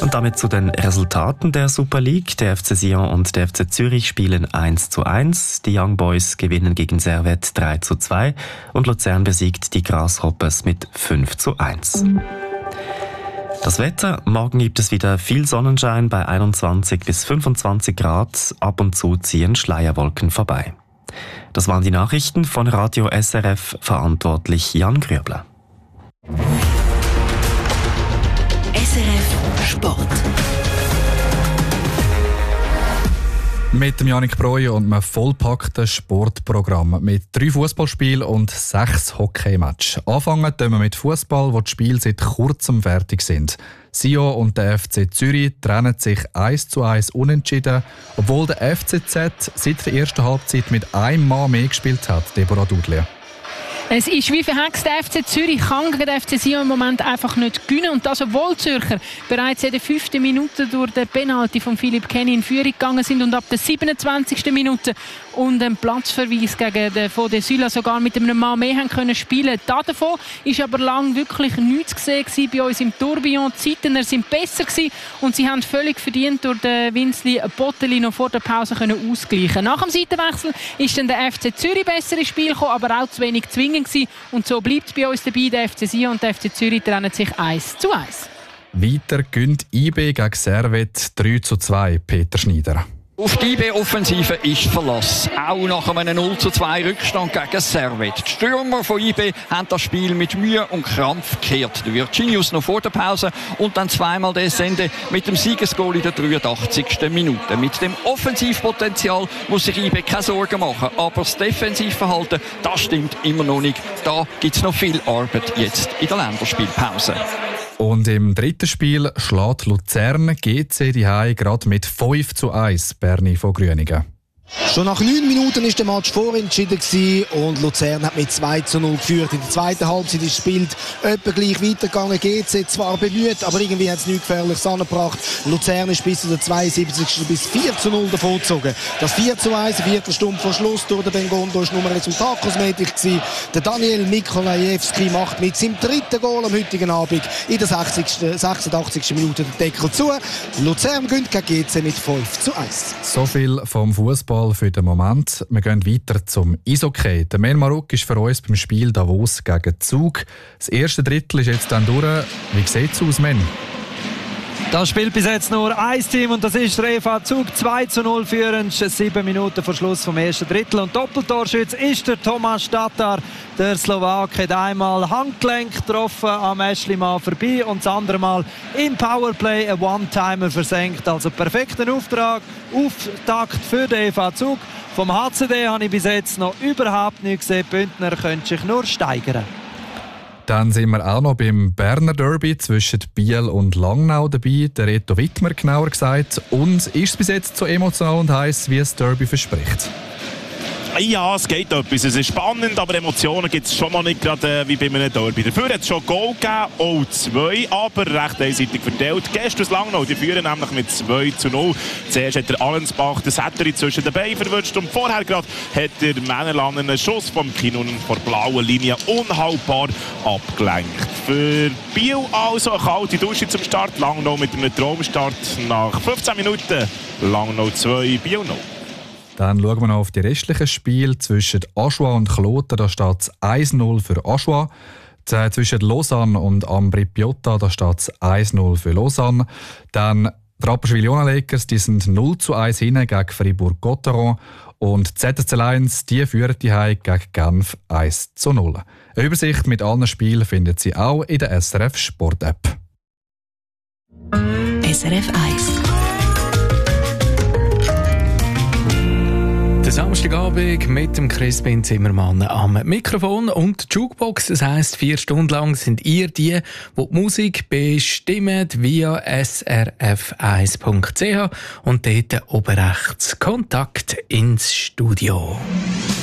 Und damit zu den Resultaten der Super League. Der FC Sion und der FC Zürich spielen 1:1. Die Young Boys gewinnen gegen Servette 3:2 und Luzern besiegt die Grasshoppers mit 5:1. Das Wetter. Morgen gibt es wieder viel Sonnenschein bei 21 bis 25 Grad. Ab und zu ziehen Schleierwolken vorbei. Das waren die Nachrichten von Radio SRF, verantwortlich Jan Grübler. SRF Sport. Mit dem Janik Breuer und einem vollpackten Sportprogramm mit 3 Fußballspielen und 6 Hockeymatches. Anfangen wir mit Fußball, wo die Spiele seit kurzem fertig sind. Sion und der FC Zürich trennen sich 1:1 unentschieden, obwohl der FCZ seit der ersten Halbzeit mit einem Mann mehr gespielt hat, Deborah Dudley. Es ist wie verhext, der FC Zürich kann gegen den FC Sion im Moment einfach nicht gewinnen. Und das, obwohl die Zürcher bereits in der 5. Minute durch den Penalty von Philipp Kenny in Führung gegangen sind und ab der 27. Minute und einen Platzverweis gegen den von der Sylla sogar mit einem Mann mehr haben können spielen. Davon ist aber lang wirklich nichts gesehen bei uns im Tourbillon. Die Zeiten sind besser gewesen und sie haben völlig verdient durch den Winzli Botteli noch vor der Pause können ausgleichen. Nach dem Seitenwechsel ist dann der FC Zürich besser ins Spiel gekommen, aber auch zu wenig zwingend gewesen. Und so bleibt es bei uns dabei. Der FC Sion und der FC Zürich trennen sich 1:1. Weiter gönnt IB gegen Servette 3:2, Peter Schneider. Auf die IB-Offensive ist Verlass. Auch nach einem 0:2 Rückstand gegen Servette. Die Stürmer von IB haben das Spiel mit Mühe und Krampf gekehrt. Der Virginius noch vor der Pause und dann zweimal der Sende mit dem Siegesgoal in der 83. Minute. Mit dem Offensivpotenzial muss sich IB keine Sorgen machen. Aber das Defensivverhalten, das stimmt immer noch nicht. Da gibt es noch viel Arbeit jetzt in der Länderspielpause. Und im dritten Spiel schlägt Luzern GC die Hai gerade mit 5:1 Berni von Grüningen. Schon nach 9 Minuten war der Match vorentschieden und Luzern hat mit 2:0 geführt. In der zweiten Halbzeit ist das Spiel etwa gleich weitergegangen. GC zwar bemüht, aber irgendwie hat es nichts Gefährliches angebracht. Luzern ist bis zu der 72. bis 4:0 davongezogen. Das 4:1, eine Viertelstunde vor Schluss durch den Bengondo, war nur Resultatkosmetik. Der Daniel Mikolajewski macht mit seinem 3. Goal am heutigen Abend in der 86. Minute den Deckel zu. Luzern gewinnt gegen GC mit 5:1. So viel vom Fußball für den Moment. Wir gehen weiter zum Eishockey. Der Men Maruk ist für uns beim Spiel Davos gegen Zug. Das erste Drittel ist jetzt dann durch. Wie sieht es aus, Men? Das spielt bis jetzt nur ein Team und das ist der EV Zug. 2:0 führend, 7 Minuten vor Schluss vom ersten Drittel. Und Doppeltorschütze ist der Tomáš Tatar. Der Slowak hat einmal Handgelenk getroffen am Eschlimann vorbei und das andere Mal im Powerplay einen One-Timer versenkt. Also perfekten Auftakt für den EV Zug. Vom HCD habe ich bis jetzt noch überhaupt nichts gesehen. Bündner könnte sich nur steigern. Dann sind wir auch noch beim Berner Derby zwischen Biel und Langnau dabei, der Reto Wittmer genauer gesagt. Und ist es bis jetzt so emotional und heiß, wie es Derby verspricht? Ja, es geht etwas. Es ist spannend, aber Emotionen gibt es schon mal nicht gerade wie bei einem Derby. Dafür hat es schon Goal gegeben, auch 2, aber recht einseitig verteilt. Gestern aus Langnau, die führen nämlich mit 2:0. Zuerst hat der Allensbach den Sätteri zwischen den Beinen verwünscht und vorher gerade hat der Männerland einen Schuss vom Kinnunen vor blauen Linie unhaltbar abgelenkt. Für Biel also eine kalte Dusche zum Start. Langnau mit einem Traumstart nach 15 Minuten. Langnau 2, Biel 0. Dann schauen wir noch auf die restlichen Spiele zwischen Aschua und Kloten. Da steht es 1:0 für Aschua. Zwischen Lausanne und Ambri Piotta da steht es 1:0 für Lausanne. Dann die Rapperswil-Jona Lakers, die sind 0:1 hinten gegen Fribourg-Gotteron. Und die ZSC Lions, die führen die Heim gegen Genf 1:0. Eine Übersicht mit allen Spielen findet Sie auch in der SRF Sport App. SRF 1. Samstagabend mit dem Crispin Zimmermann am Mikrofon und die Jukebox. Das heisst, 4 Stunden lang sind ihr die Musik bestimmt via srf1.ch und dort oben rechts Kontakt ins Studio.